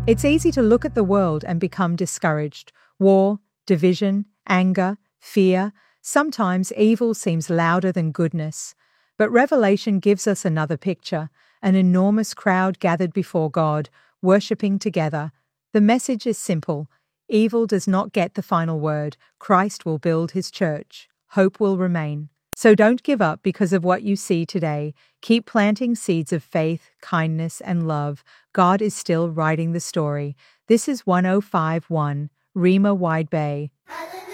It's easy to look at the world and become discouraged. War, division, anger, fear. Sometimes evil seems louder than goodness. But Revelation gives us another picture, an enormous crowd gathered before God, worshipping together. The message is simple. Evil does not get the final word. Christ will build his church. Hope will remain. So don't give up because of what you see today. Keep planting seeds of faith, kindness, and love. God is still writing the story. This is 1051, Rima Wide Bay.